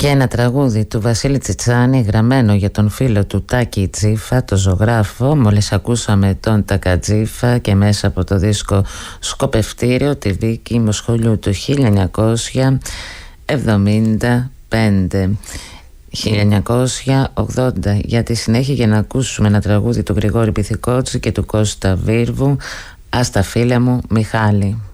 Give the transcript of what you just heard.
Και ένα τραγούδι του Βασίλη Τσιτσάνη γραμμένο για τον φίλο του Τάκη Τζίφα, το ζωγράφο. Μόλις ακούσαμε τον Τακατζίφα και μέσα από το δίσκο Σκοπευτήριο τη Βίκη Μοσχολιού του 1975. 1980. Για τη συνέχεια, για να ακούσουμε ένα τραγούδι του Γρηγόρη Πυθικότση και του Κώστα Βίρβου, «Ας τα φίλια μου Μιχάλη».